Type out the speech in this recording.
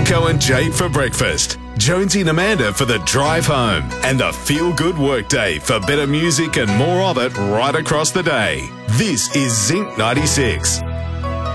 Bonko and Jade for breakfast, Jonesy and Amanda for the drive home, and the feel-good workday for better music and more of it right across the day. This is Zinc 96.